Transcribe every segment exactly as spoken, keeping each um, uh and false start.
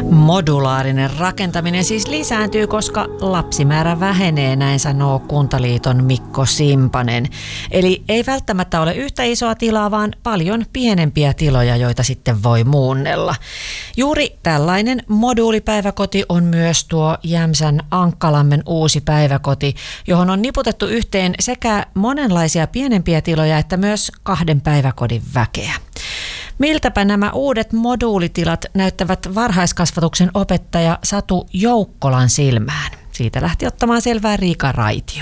Modulaarinen rakentaminen siis lisääntyy, koska lapsimäärä vähenee, näin sanoo Kuntaliiton Mikko Simpanen. Eli ei välttämättä ole yhtä isoa tilaa, vaan paljon pienempiä tiloja, joita sitten voi muunnella. Juuri tällainen moduulipäiväkoti on myös tuo Jämsän Ankkalammen uusi päiväkoti, johon on niputettu yhteen sekä monenlaisia pienempiä tiloja että myös kahden päiväkodin väkeä. Miltäpä nämä uudet moduulitilat näyttävät varhaiskasvatuksen opettaja Satu Joukkolan silmään? Siitä lähti ottamaan selvää Riika Raitio.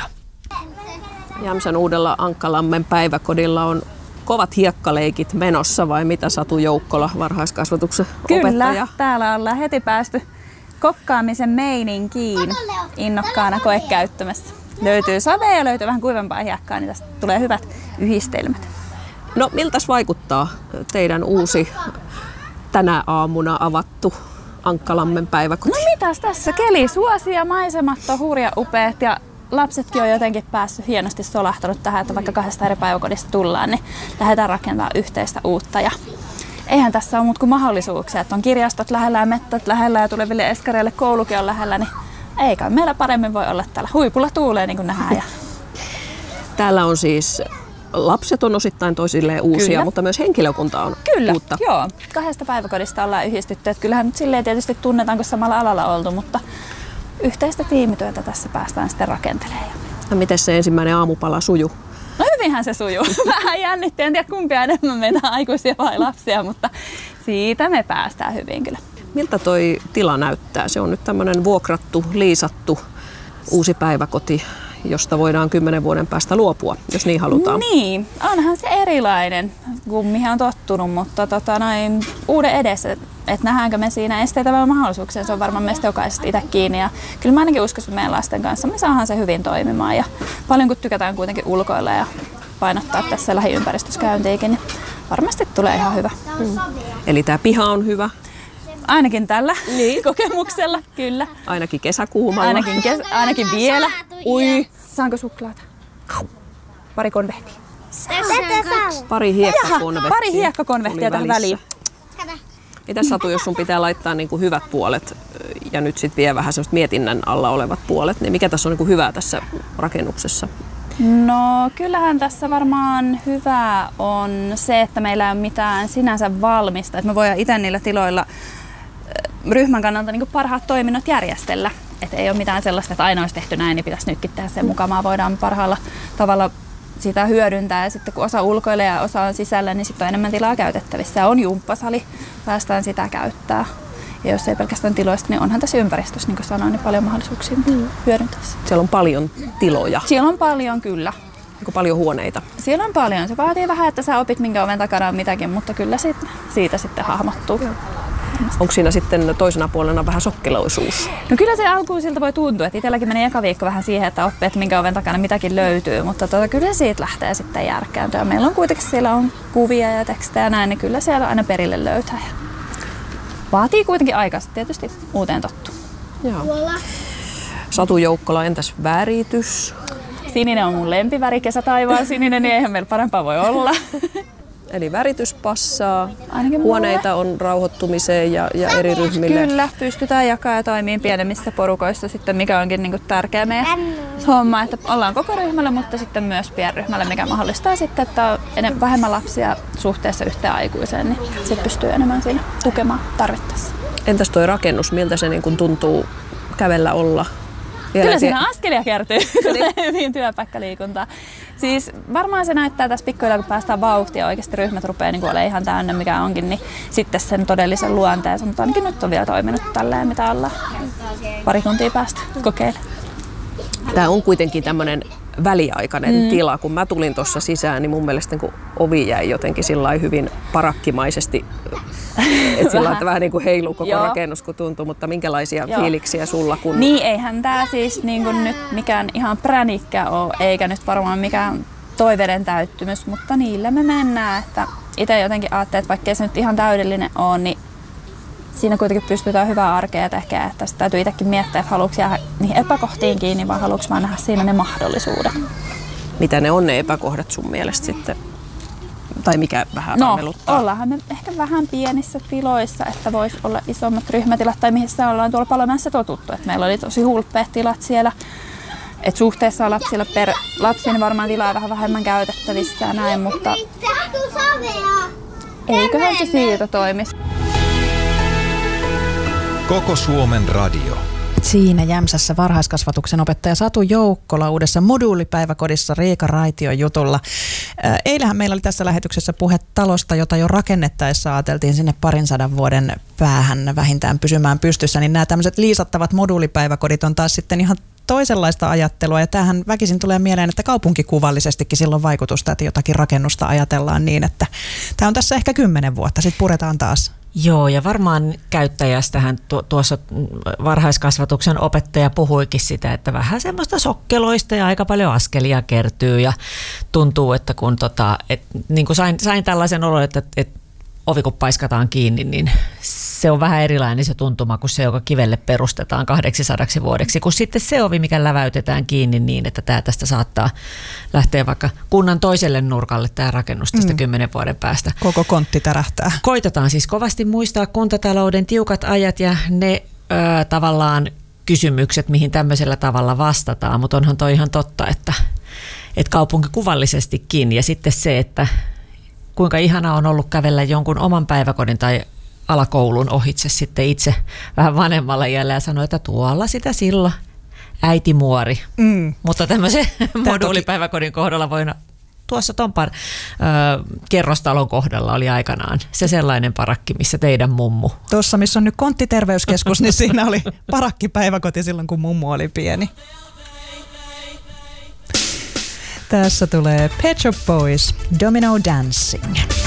Jämsän uudella Ankkalammen päiväkodilla on kovat hiekkaleikit menossa, vai mitä, Satu Joukkola, varhaiskasvatuksen Kyllä, opettaja? Kyllä, täällä ollaan heti päästy kokkaamisen meininkiin innokkaana koekäyttämässä. Löytyy savea ja löytyy vähän kuivempaa hiekkaa, niin tästä tulee hyvät yhdistelmät. No, miltäs vaikuttaa teidän uusi tänä aamuna avattu Ankkalammen päiväkoti? No mitäs tässä? Keli suosi ja maisemat on hurja upeat ja lapsetkin on jotenkin päässyt hienosti solahtanut tähän, että vaikka kahdesta eri päiväkodista tullaan, niin lähdetään rakentamaan yhteistä uutta. Ja eihän tässä ole muuta kuin mahdollisuuksia, että on kirjastot lähellä ja mettät lähellä ja tuleville eskareille koulukin on lähellä, niin eikä meillä paremmin voi olla täällä. Huipulla tuulee, niin kuin nähdään. Täällä on siis lapset on osittain toisilleen uusia, Kyllä. mutta myös henkilökunta on Kyllä, uutta. Joo. Kahdesta päiväkodista ollaan yhdistetty. Että kyllähän nyt silleen tietysti tunnetaan, kun samalla alalla oltu, mutta yhteistä tiimityötä tässä päästään sitten rakentelemaan. Ja miten se ensimmäinen aamupala sujuu? No hyvinhän se sujuu. Vähän jännitti, en tiedä kumpia enemmän meitä aikuisia vai lapsia, mutta siitä me päästään hyvin kyllä. Miltä toi tila näyttää? Se on nyt tämmöinen vuokrattu, liisattu uusi päiväkoti, josta voidaan kymmenen vuoden päästä luopua, jos niin halutaan. Niin, onhan se erilainen, kummihan on tottunut, mutta tota, noin, uuden edessä, että nähdäänkö me siinä esteitä vai mahdollisuuksia, se on varmaan meistä jokaisesta itse kiinni. Ja kyllä mä ainakin uskoisin, että meidän lasten kanssa me saadaan se hyvin toimimaan. Ja paljon kun tykätään kuitenkin ulkoilla ja painottaa tässä lähiympäristössä käyntiikin, niin varmasti tulee ihan hyvä. Mm. Eli tämä piha on hyvä? Ainakin tällä niin. kokemuksella, kyllä. Ainakin kesäkuumalla. Ainakin, kes- ainakin vielä. Ui, saanko suklaata? Pari konvehtia. Pari hiekkakonvehtia. Pari hiekkakonvehtia tähän väliin. Mitäs Satu, jos sun pitää laittaa niin kuin hyvät puolet ja nyt sitten vie vähän semmoista mietinnän alla olevat puolet, niin mikä tässä on niin kuin hyvää tässä rakennuksessa? No kyllähän tässä varmaan hyvä on se, että meillä ei ole mitään sinänsä valmista, että me voidaan itse niillä tiloilla ryhmän kannalta niin kuin parhaat toiminnot järjestellä. Että ei ole mitään sellaista, että aina olisi tehty näin, niin pitäisi nytkin tehdä sen mukaan. Voidaan parhaalla tavalla sitä hyödyntää ja sitten kun osa ulkoilee ja osa on sisällä, niin sitten on enemmän tilaa käytettävissä. Ja on jumppasali, päästään sitä käyttää. Ja jos ei pelkästään tiloista, niin onhan tässä ympäristössä, niin kuin sanoin, niin paljon mahdollisuuksia mm. hyödyntää. Siellä on paljon tiloja. Siellä on paljon, kyllä. Niin kuin paljon huoneita. Siellä on paljon. Se vaatii vähän, että sä opit, minkä oven takana on mitäkin, mutta kyllä siitä, siitä sitten hahmottuu. Joo. Onko siinä sitten toisena puolena vähän sokkeloisuus? No kyllä se alkuun siltä voi tuntua, että itselläkin menee eka viikko vähän siihen, että oppii, että minkä oven takana mitäkin löytyy, mutta tota, kyllä se siitä lähtee sitten järkkääntyä. Meillä on kuitenkin siellä on kuvia ja tekstejä ja näin, niin kyllä siellä aina perille löytää. Vaatii kuitenkin aikaa tietysti uuteen tottuu. Joo. Satu Joukkola, entäs väritys? Sininen on mun lempiväri, kesätaivaan sininen, niin eihän meillä parempaa voi olla. Eli väritys passaa, ainakin huoneita on rauhoittumiseen ja, ja eri ryhmille. Kyllä, pystytään jakamaan ja toimimaan pienemmissä porukoissa sitten, mikä onkin niin kuin tärkeä meidän homma, että ollaan koko ryhmällä, mutta sitten myös pienryhmällä, mikä mahdollistaa sitten, että on enemmän, vähemmän lapsia suhteessa yhteen aikuiseen, niin sitten pystyy enemmän siinä tukemaan tarvittaessa. Entäs tuo rakennus, miltä se niin kuin tuntuu kävellä olla? Vielä Kyllä siinä askelia kertyy, tulee hyvin työpaikkaliikuntaa. Siis varmaan se näyttää tässä pikkuhiljaa, kun päästään vauhtia ja oikeasti ryhmät rupeaa niin olemaan ihan täynnä mikä onkin, niin sitten sen todellisen luonteensa. Mutta ainakin nyt on vielä toiminut tälleen, mitä ollaan pari tuntia päästä kokeilemaan. Tämä on kuitenkin tämmöinen väliaikainen mm. tila. Kun mä tulin tuossa sisään, niin mun mielestä kun ovi jäi jotenkin sillai hyvin parakkimaisesti. Että sillä että vähän niin kuin heiluu koko Joo. rakennus, kun tuntuu, mutta minkälaisia Joo. fiiliksiä sulla? Kun... Niin, eihän tämä siis niin kuin nyt mikään ihan pränikkä ole, eikä nyt varmaan mikään toiveiden täyttymys, mutta niillä me mennään. Että itse jotenkin ajattelin, että vaikka se nyt ihan täydellinen ole, niin siinä kuitenkin pystytään hyvää arkea tekemään. Että sitä täytyy itsekin miettiä, että haluatko jäädä niihin epäkohtiin kiinni vai haluatko vaan nähdä siinä ne mahdollisuudet. Mitä ne on ne epäkohdat sun mielestä sitten Tai mikä vähän no, arveluttaa? Ollaanhan me ehkä vähän pienissä tiloissa, että voisi olla isommat ryhmätilat, tai missä ollaan tuolla Palomäessä totuttu. Et meillä oli tosi hulppeat tilat siellä. Et suhteessa lapsilla per lapsi, niin varmaan tilaa vähän vähemmän käytettävissä ja näin, mutta eiköhän se siitä toimisi. Koko Suomen radio. Siinä Jämsässä varhaiskasvatuksen opettaja Satu Joukkola uudessa moduulipäiväkodissa Riika Raition jutulla. Eilähän meillä oli tässä lähetyksessä puhe talosta, jota jo rakennettaessa ajateltiin sinne parin sadan vuoden päähän vähintään pysymään pystyssä, niin nämä tämmöiset liisattavat moduulipäiväkodit on taas sitten ihan toisenlaista ajattelua, ja tämähän väkisin tulee mieleen, että kaupunkikuvallisestikin silloin vaikutusta, että jotakin rakennusta ajatellaan niin, että tämä on tässä ehkä kymmenen vuotta, sitten puretaan taas. Joo, ja varmaan käyttäjästähän tu- tuossa varhaiskasvatuksen opettaja puhuikin sitä, että vähän semmoista sokkeloista ja aika paljon askelia kertyy, ja tuntuu, että kun tota, et, niin kuin sain, sain tällaisen olon, että et, ovi kun paiskataan kiinni, niin se on vähän erilainen se tuntuma kuin se, joka kivelle perustetaan kahdeksisadaksi vuodeksi, kun sitten se ovi, mikä läväytetään kiinni niin, että tämä tästä saattaa lähteä vaikka kunnan toiselle nurkalle tämä rakennus tästä mm. kymmenen vuoden päästä. Koko kontti tärähtää. Koitetaan siis kovasti muistaa kuntatalouden tiukat ajat ja ne ö, tavallaan kysymykset, mihin tämmöisellä tavalla vastataan, mutta onhan toi ihan totta, että, että kaupunkikuvallisestikin ja sitten se, että kuinka ihana on ollut kävellä jonkun oman päiväkodin tai alakoulun ohitse sitten itse vähän vanhemmalla iällä ja sanoa, että tuolla sitä silla äiti muori. Mm. Mutta tämmöisen moduulipäiväkodin kohdalla voi tuossa ton par, ö, kerrostalon kohdalla oli aikanaan se sellainen parakki, missä teidän mummu. Tuossa, missä on nyt konttiterveyskeskus, niin siinä oli parakkipäiväkoti silloin, kun mummu oli pieni. Tässä tulee Pet Shop Boys, Domino Dancing.